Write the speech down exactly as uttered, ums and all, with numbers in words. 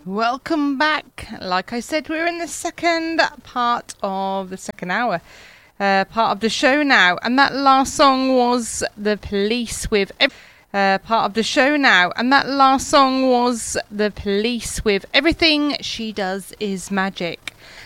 Welcome back. Like I said, we're in the second part of the second hour, uh, part of the show now. And that last song was The Police with... Ev- uh, part of the show now. And that last song was The Police with Everything She Does Is Magic.